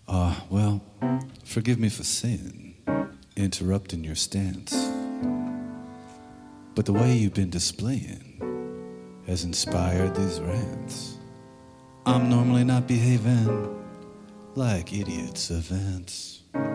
Well, forgive me for saying, interrupting your stance. But the way you've been displaying has inspired these rants. I'm normally not behaving like idiots of ants.